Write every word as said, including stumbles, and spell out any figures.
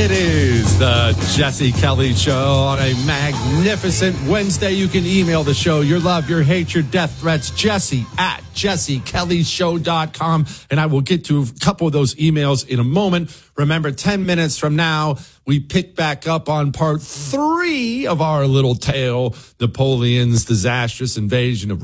It is the Jesse Kelly Show on a magnificent Wednesday. You can email the show, your love, your hate, your death threats, Jesse at jesse kelly show dot com. And I will get to a couple of those emails in a moment. Remember, ten minutes from now, we pick back up on part three of our little tale, Napoleon's disastrous invasion of